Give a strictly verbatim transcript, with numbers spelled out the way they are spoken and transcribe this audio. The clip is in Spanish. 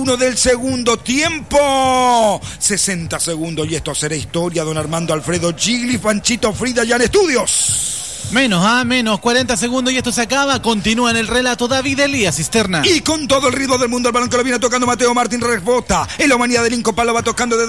uno del segundo tiempo. sesenta segundos y esto será historia. Don Armando Alfredo Gigli, Panchito Frida ya en estudios. Menos, ah, menos, cuarenta segundos y esto se acaba. Continúa en el relato David Elías Cisterna. Y con todo el ritmo del mundo, el balón que lo viene tocando Mateo Martín rebota. En la humanidad del Inco Palo va tocando de